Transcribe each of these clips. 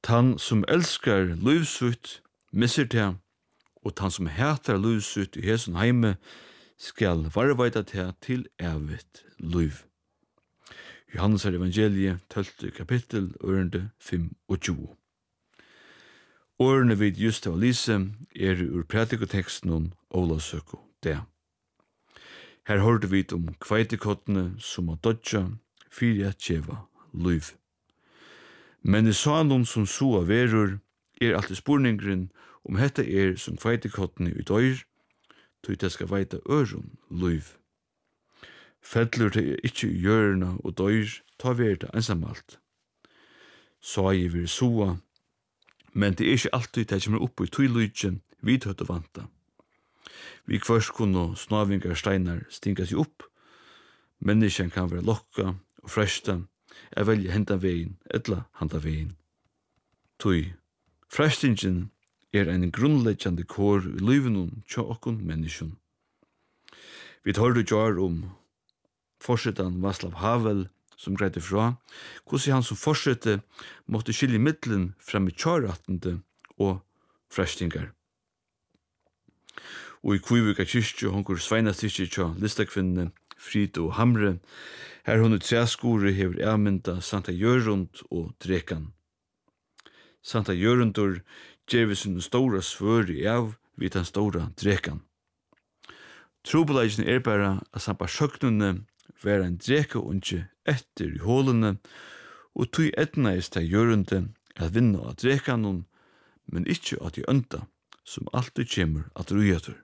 Han som elskar livsutt misser det, og han som hatar livsutt i hesen heime skal varvaita det til evigt liv. Johannes evangelie 12. kapittel, ørende 25. Årene vid just av lise ur prædikoteksten om Olavsøko det. Her hørte vi om kveitekottene som har dodja fyrir at tjeva liv. Men i sånn som så av verur alltid spurningren om hetta som kveitekottene i døyr, tog det skal veita øron liv. Fettler det ikkje i hjørna og døyr, ta vi det ensamalt. Så jeg vil soa, men det ikkje alltid det kommer opp i tøylydjen vid høtt og vanta. Vi først kunne snavingar steinar stinga seg opp, menneskjen kan være lokka og fresta, jeg velger henta vegin, etla handa vegin. Tøy, frestingen en grunnleggjande kår i liven tja okkon menneskjon. Vi hørte jar om forsetan Václav Havel, som greide fra, hvordan han som forsette måtte skilje middelen frem i tjarattende og frestingar. Og i Kvívíkar kyrkju hongur sveinastyrkje tja listakvinnene Frida og Hamre, her hun i træskore hever avmynda Santa Jørund og Drekan. Santa Jørundur gjev sin stora svøri av vid den stora Drekan. Trobeleggene bara at sampa sjøknune være en dreka unge etter i hålene, og tog etnaist til Jørunde at vinna av Drekanon, men ikkje at de ønta, som alltid kjemur at rujatur.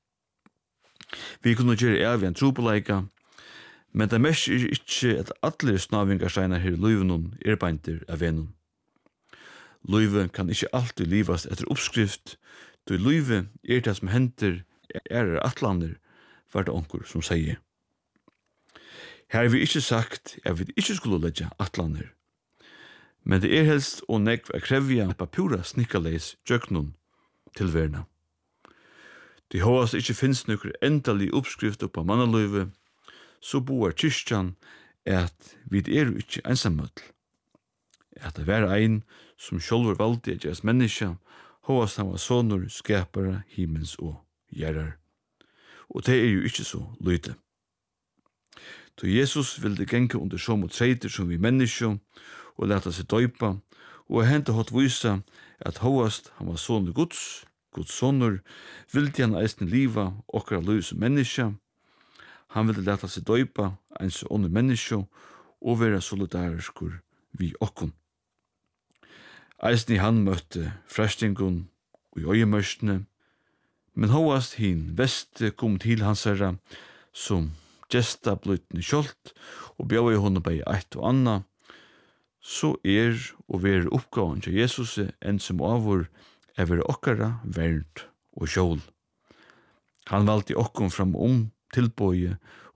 Vi kunne gjøre av en trobeleika, men det mest ikkje at alle snavingarsteinar her i luivenon beintir av venon. Luive kan ikkje alltid livast etter oppskrift, då luive det som henter atlander, var det onkur som sier. Her har vi ikkje sagt at vi ikkje skulle leggja atlander, men det helst og nekv a krevja papura snikkaleis djøknun til verna. Det håast ikkje finnes nokre endelig oppskrift på mannaløyve, så boar kyrkjan at vi ikkje ensamøtl. At det var ein som sjálfur valdi at gjøres menneska, håast han var sonur, skapara, himmels og gjerrar. Og det jo ikkje så lyte. Så Jesus ville genge under så mot treiter som vi menneska, og leta seg døypa, og hente hatt vysa at håast han var sonur Guds sonur, ville han eisen liva okkara liv som menneska. Han ville leta seg døypa eins under menneska, og vera solidariskur vi okkon. Eisen i han møtte frestingun og i øyemørsene, men håast hin veste kom til hans herra som gesta blytni kjolt og bjau i honom bei eitt og anna, så og ver oppgåen til Jesus enn som avur ver okkara vernt og kjol. Han valgte okkom fram tilbøye